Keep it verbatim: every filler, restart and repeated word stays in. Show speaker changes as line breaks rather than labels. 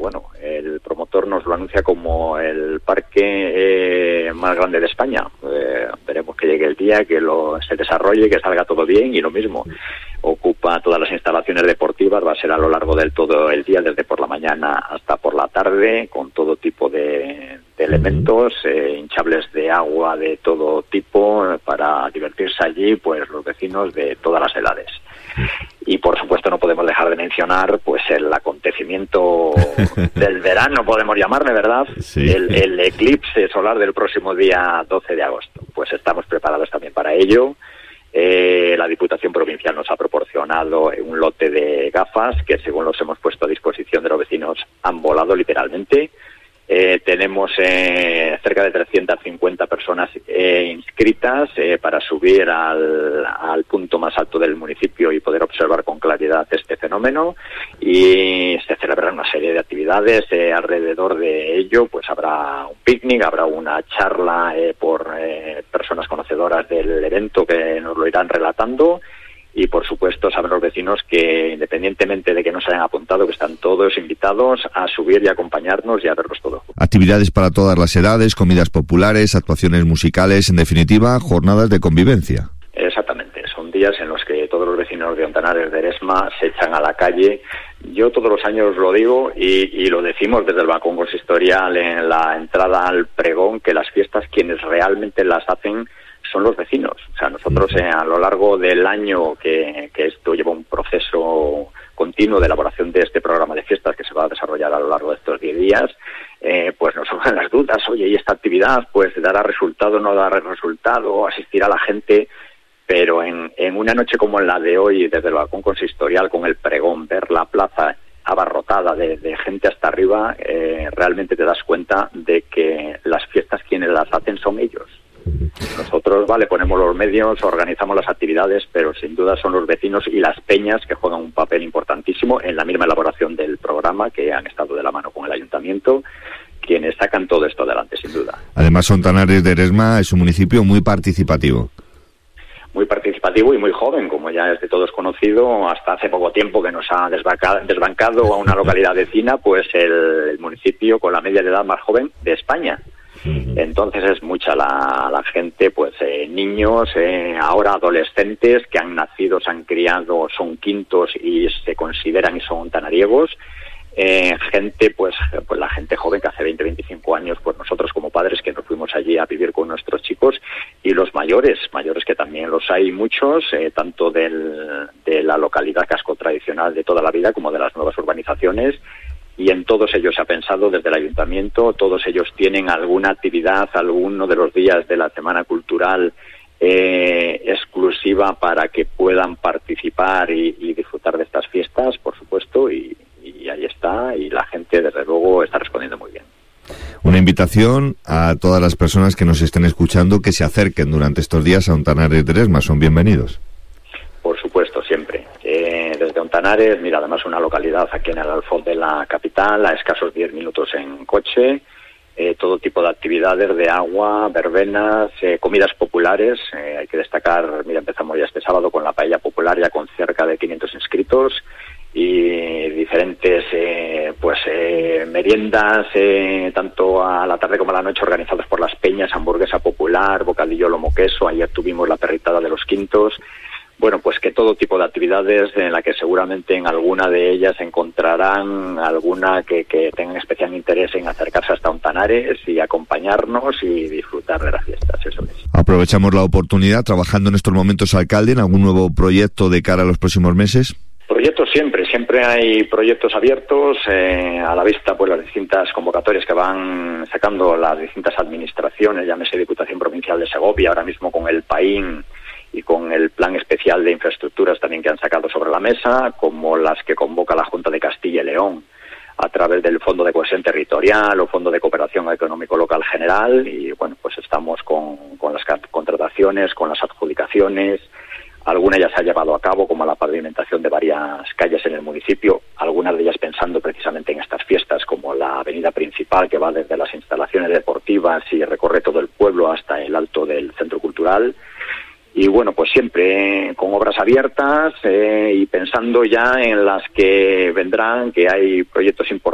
bueno, el promotor nos lo anuncia como el parque eh, más grande de España. Eh, veremos que llegue el día, que lo se desarrolle, que salga todo bien, y lo mismo, ocupa todas las instalaciones deportivas, va a ser a lo largo del todo el día, desde por la mañana hasta por la tarde, con todo tipo de, de elementos, eh, hinchables de agua de todo tipo, para divertirse allí, pues los vecinos de todas las edades. Y por supuesto no podemos dejar de mencionar pues el acontecimiento del verano, podemos llamarle, ¿verdad?
Sí. El,
el eclipse solar del próximo día doce de agosto. Pues estamos preparados también para ello. Eh, la Diputación Provincial nos ha proporcionado un lote de gafas que, según los hemos puesto a disposición de los vecinos, han volado literalmente. Eh, tenemos eh, cerca de trescientas cincuenta personas eh, inscritas eh, para subir al, al punto más alto del municipio y poder observar con claridad este fenómeno, y se celebrarán una serie de actividades eh, alrededor de ello. Pues habrá un picnic, habrá una charla eh, por eh, personas conocedoras del evento que nos lo irán relatando. Y, por supuesto, saben los vecinos que, independientemente de que no se hayan apuntado, que están todos invitados a subir y acompañarnos y a verlos todos.
Actividades para todas las edades, comidas populares, actuaciones musicales, en definitiva, jornadas de convivencia.
Exactamente, son días en los que todos los vecinos de Ontanares de Eresma se echan a la calle. Yo todos los años lo digo y, y lo decimos desde el balcón consistorial en la entrada al pregón, que las fiestas quienes realmente las hacen son los vecinos. O sea, nosotros eh, a lo largo del año que, que esto lleva un proceso continuo de elaboración de este programa de fiestas que se va a desarrollar a lo largo de estos diez días, eh, pues nos surgen las dudas. Oye, ¿y esta actividad pues dará resultado, no dará resultado? ¿Asistirá la gente? Pero en, en una noche como la de hoy, desde el balcón consistorial, con el pregón, ver la plaza abarrotada de, de gente hasta arriba, eh, realmente te das cuenta de que las fiestas quienes las hacen son ellos. Nosotros, vale, ponemos los medios, organizamos las actividades, pero sin duda son los vecinos y las peñas que juegan un papel importantísimo en la misma elaboración del programa, que han estado de la mano con el ayuntamiento, quienes sacan todo esto adelante, sin duda.
Además, Ontanares de Eresma es un municipio muy participativo.
Muy participativo y muy joven, como ya es de todos conocido. Hasta hace poco tiempo que nos ha desbancado, desbancado a una localidad vecina, pues el, el municipio con la media de edad más joven de España. Entonces es mucha la, la gente, pues eh, niños, eh, ahora adolescentes que han nacido, se han criado, son quintos y se consideran y son ontanariegos. Eh, gente, pues, pues la gente joven que hace veinte, veinticinco años, pues nosotros como padres que nos fuimos allí a vivir con nuestros chicos, y los mayores, mayores que también los hay muchos, eh, tanto del, de la localidad casco tradicional de toda la vida como de las nuevas urbanizaciones. Y en todos ellos se ha pensado desde el ayuntamiento, todos ellos tienen alguna actividad, alguno de los días de la Semana Cultural eh, exclusiva para que puedan participar y, y disfrutar de estas fiestas, por supuesto, y, y ahí está, y la gente desde luego está respondiendo muy bien.
Una invitación a todas las personas que nos estén escuchando que se acerquen durante estos días a Ontanares de Eresma, son bienvenidos.
Por supuesto, siempre. Eh, desde Ontanares, mira, además una localidad aquí en el Alfoz de la capital, a escasos diez minutos en coche, eh, todo tipo de actividades de agua, verbenas, eh, comidas populares. Eh, hay que destacar, mira, empezamos ya este sábado con la paella popular, ya con cerca de quinientos inscritos, y diferentes eh, pues eh, meriendas, eh, tanto a la tarde como a la noche, organizadas por las peñas, hamburguesa popular, bocadillo lomo queso. Ayer tuvimos la perritada de los quintos. Bueno, pues que todo tipo de actividades en la que seguramente en alguna de ellas encontrarán alguna que, que tengan especial interés en acercarse hasta Ontanares y acompañarnos y disfrutar de las fiestas, eso es.
Aprovechamos la oportunidad, trabajando en estos momentos, alcalde, en algún nuevo proyecto de cara a los próximos meses.
Proyectos siempre, siempre hay proyectos abiertos, eh, a la vista pues las distintas convocatorias que van sacando las distintas administraciones, llámese Diputación Provincial de Segovia, ahora mismo con el PAIN, y con el plan especial de infraestructuras también que han sacado sobre la mesa, como las que convoca la Junta de Castilla y León a través del Fondo de Cohesión Territorial o Fondo de Cooperación Económico Local General. Y bueno, pues estamos con, con las contrataciones, con las adjudicaciones. Alguna ya se ha llevado a cabo, como la pavimentación de varias calles en el municipio, algunas de ellas pensando precisamente en estas fiestas, como la avenida principal que va desde las instalaciones deportivas y recorre todo el pueblo hasta el alto del centro cultural. Y bueno, pues siempre eh, con obras abiertas eh, y pensando ya en las que vendrán, que hay proyectos importantes